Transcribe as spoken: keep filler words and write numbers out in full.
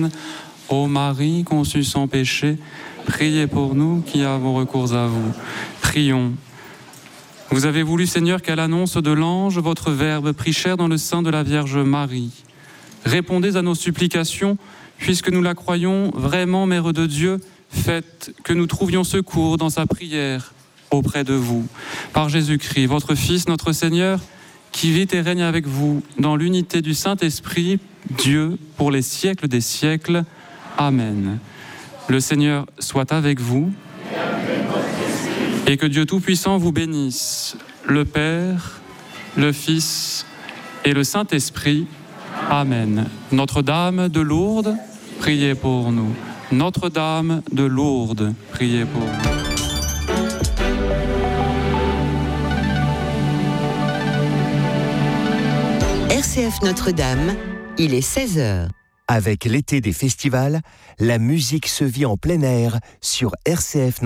chrétienne. Ô Marie, conçue sans péché, priez pour nous qui avons recours à vous. Prions. Vous avez voulu, Seigneur, qu'à l'annonce de l'ange, votre Verbe prit chair dans le sein de la Vierge Marie. Répondez à nos supplications, puisque nous la croyons vraiment Mère de Dieu, faites que nous trouvions secours dans sa prière auprès de vous. Par Jésus-Christ, votre Fils, notre Seigneur, qui vit et règne avec vous dans l'unité du Saint-Esprit, Dieu, pour les siècles des siècles. Amen. Le Seigneur soit avec vous et que Dieu Tout-Puissant vous bénisse, le Père, le Fils et le Saint-Esprit. Amen. Notre-Dame de Lourdes, priez pour nous. Notre-Dame de Lourdes, priez pour nous. R C F Notre-Dame, il est seize heures. Avec l'été des festivals, la musique se vit en plein air sur R C F